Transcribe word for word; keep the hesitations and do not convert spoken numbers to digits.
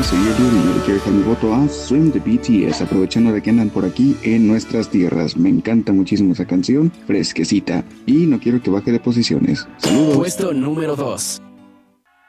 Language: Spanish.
seguirlo y yo le quiero dejar mi voto a Swim de B T S, aprovechando de que andan por aquí en nuestras tierras. Me encanta muchísimo esa canción, fresquecita, y no quiero que baje de posiciones. Saludos. Puesto número dos.